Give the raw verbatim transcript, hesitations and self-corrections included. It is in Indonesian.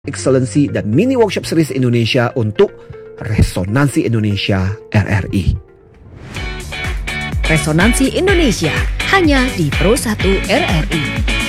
Excellency dan Mini Workshop Series Indonesia untuk Resonansi Indonesia R R I. Resonansi Indonesia hanya di Pro satu R R I.